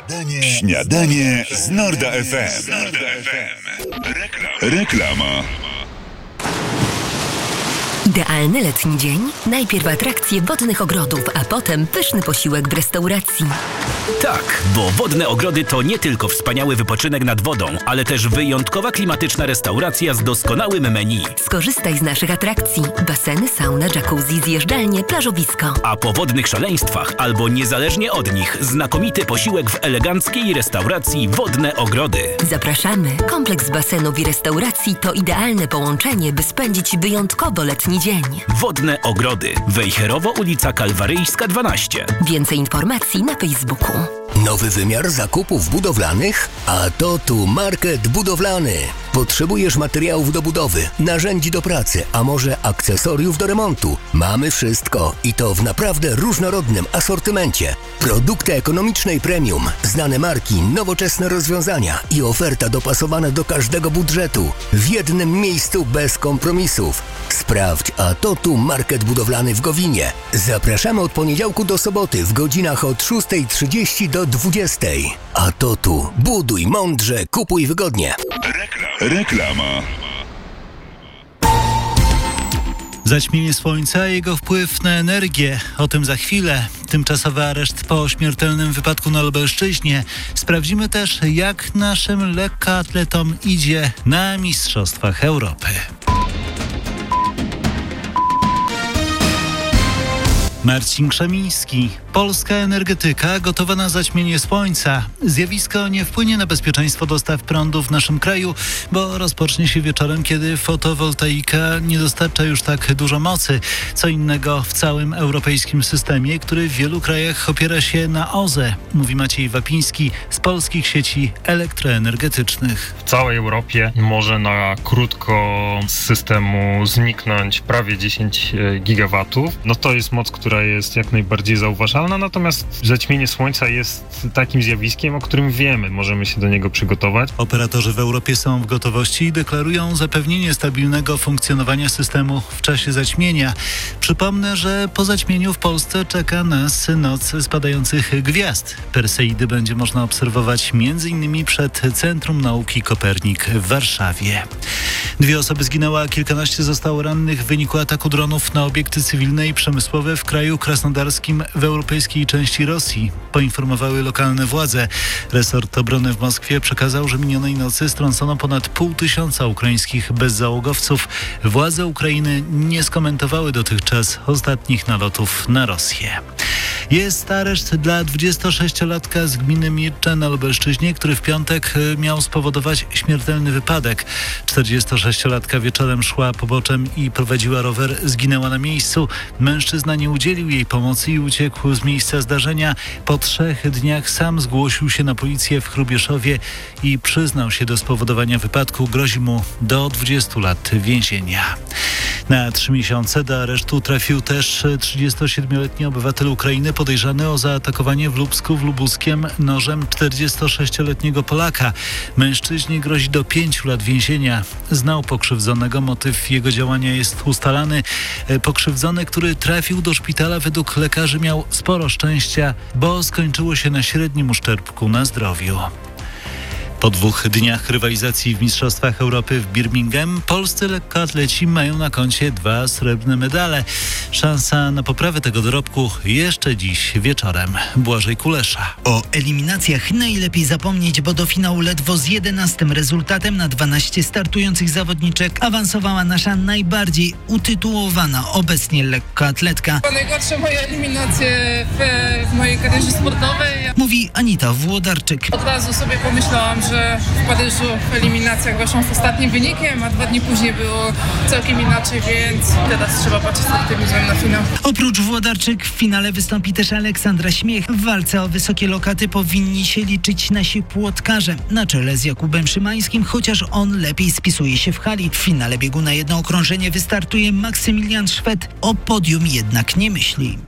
Śniadanie z Norda FM. Reklama. Idealny letni dzień? Najpierw atrakcje wodnych ogrodów, a potem pyszny posiłek w restauracji. Tak, bo wodne ogrody to nie tylko wspaniały wypoczynek nad wodą, ale też wyjątkowa klimatyczna restauracja z doskonałym menu. Skorzystaj z naszych atrakcji. Baseny, sauna, jacuzzi, zjeżdżalnie, plażowisko. A po wodnych szaleństwach, albo niezależnie od nich, znakomity posiłek w eleganckiej restauracji Wodne Ogrody. Zapraszamy. Kompleks basenów i restauracji to idealne połączenie, by spędzić wyjątkowo letni dzień. Wodne Ogrody. Wejherowo, ulica Kalwaryjska 12. Więcej informacji na Facebooku. Nowy wymiar zakupów budowlanych? A to tu Market Budowlany. Potrzebujesz materiałów do budowy, narzędzi do pracy, a może akcesoriów do remontu? Mamy wszystko i to w naprawdę różnorodnym asortymencie. Produkty ekonomicznej premium, znane marki, nowoczesne rozwiązania i oferta dopasowana do każdego budżetu. W jednym miejscu bez kompromisów. Sprawdź, a to tu Market Budowlany w Gowinie. Zapraszamy od poniedziałku do soboty w godzinach od 6:30 do 20:00. A to tu buduj mądrze, kupuj wygodnie. Reklama. Zaćmienie słońca i jego wpływ na energię. O tym za chwilę. Tymczasowy areszt po śmiertelnym wypadku na Lubelszczyźnie. Sprawdzimy też, jak naszym lekkoatletom idzie na Mistrzostwach Europy. Marcin Krzemiński. Polska energetyka gotowa na zaćmienie słońca. Zjawisko nie wpłynie na bezpieczeństwo dostaw prądu w naszym kraju, bo rozpocznie się wieczorem, kiedy fotowoltaika nie dostarcza już tak dużo mocy. Co innego w całym europejskim systemie, który w wielu krajach opiera się na OZE, mówi Maciej Wapiński z polskich sieci elektroenergetycznych. W całej Europie może na krótko z systemu zniknąć prawie 10 gigawatów. No to jest moc, która jest jak najbardziej zauważalna, natomiast zaćmienie słońca jest takim zjawiskiem, o którym wiemy, możemy się do niego przygotować. Operatorzy w Europie są w gotowości i deklarują zapewnienie stabilnego funkcjonowania systemu w czasie zaćmienia. Przypomnę, że po zaćmieniu w Polsce czeka nas noc spadających gwiazd. Perseidy będzie można obserwować m.in. przed Centrum Nauki Kopernik w Warszawie. 2 osoby zginęły, a kilkanaście zostało rannych w wyniku ataku dronów na obiekty cywilne i przemysłowe w kraju krasnodarskim w europejskiej części Rosji, poinformowały lokalne władze. Resort obrony w Moskwie przekazał, że minionej nocy strącono ponad 500 ukraińskich bezzałogowców. Władze Ukrainy nie skomentowały dotychczas ostatnich nalotów na Rosję. Jest areszt dla 26-latka z gminy Mircze na Lubelszczyźnie, który w piątek miał spowodować śmiertelny wypadek. 46-latka wieczorem szła poboczem i prowadziła rower, zginęła na miejscu. Mężczyzna nie udzielił jej pomocy i uciekł z miejsca zdarzenia. Po 3 dniach sam zgłosił się na policję w Hrubieszowie i przyznał się do spowodowania wypadku. Grozi mu do 20 lat więzienia. Na 3 miesiące do aresztu trafił też 37-letni obywatel Ukrainy podejrzany o zaatakowanie w Lubsku w Lubuskiem nożem 46-letniego Polaka. Mężczyźnie grozi do 5 lat więzienia. Znał pokrzywdzonego, motyw jego działania jest ustalany. Pokrzywdzony, który trafił do szpitala, według lekarzy miał sporo szczęścia, bo skończyło się na średnim uszczerbku na zdrowiu. Po 2 dniach rywalizacji w Mistrzostwach Europy w Birmingham polscy lekkoatleci mają na koncie 2 srebrne medale. Szansa na poprawę tego dorobku jeszcze dziś wieczorem. Błażej Kulesza. O eliminacjach najlepiej zapomnieć, bo do finału ledwo z 11 rezultatem na 12 startujących zawodniczek awansowała nasza najbardziej utytułowana obecnie lekkoatletka. Najgorsze moje eliminacje w mojej karierze sportowej. Mówi Anita Włodarczyk. Od razu sobie pomyślałam, że w Paryżu w eliminacjach weszłam z ostatnim wynikiem, a 2 dni później było całkiem inaczej, więc teraz trzeba patrzeć z optymizmem na finał. Oprócz Włodarczyk w finale wystąpi też Aleksandra Śmiech. W walce o wysokie lokaty powinni się liczyć nasi płotkarze. Na czele z Jakubem Szymańskim, chociaż on lepiej spisuje się w hali. W finale biegu na jedno okrążenie wystartuje Maksymilian Szwed. O podium jednak nie myśli.